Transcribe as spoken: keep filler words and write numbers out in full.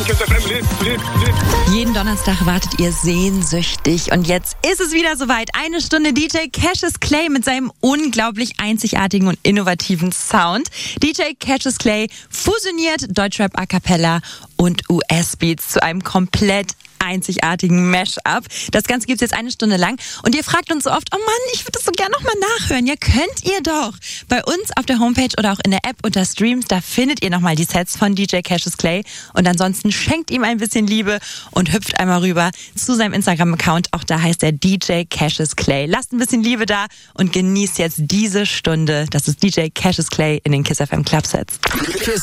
Kiss F M lebt, lebt, lebt. Jeden Donnerstag wartet ihr sehnsüchtig und jetzt ist es wieder soweit. Eine Stunde D J Cassius Clay mit seinem unglaublich einzigartigen und innovativen Sound. D J Cassius Clay fusioniert Deutschrap A Cappella und U S-Beats zu einem komplett einzigartigen Mash-up. Das Ganze gibt's jetzt eine Stunde lang und ihr fragt uns so oft, oh Mann, ich würde das so gerne nochmal nachhören. Ja, könnt ihr doch. Bei uns auf der Homepage oder auch in der App unter Streams, da findet ihr nochmal die Sets von D J Cassius Clay und ansonsten schenkt ihm ein bisschen Liebe und hüpft einmal rüber zu seinem Instagram-Account. Auch da heißt er D J Cassius Clay. Lasst ein bisschen Liebe da und genießt jetzt diese Stunde. Das ist D J Cassius Clay in den Kiss F M Club Sets.